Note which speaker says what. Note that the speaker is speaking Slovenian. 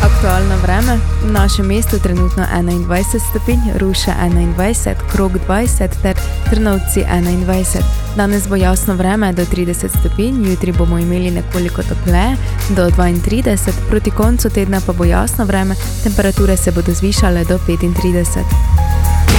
Speaker 1: Aktualno vreme, v našem mestu trenutno 21 stopinj, Ruša 21, Krog 20 ter Trnovci 21. Danes bo jasno vreme do 30 stopinj, jutri bomo imeli nekoliko topleje do 32, proti koncu tedna pa bo jasno vreme, temperature se bodo zvišale do 35.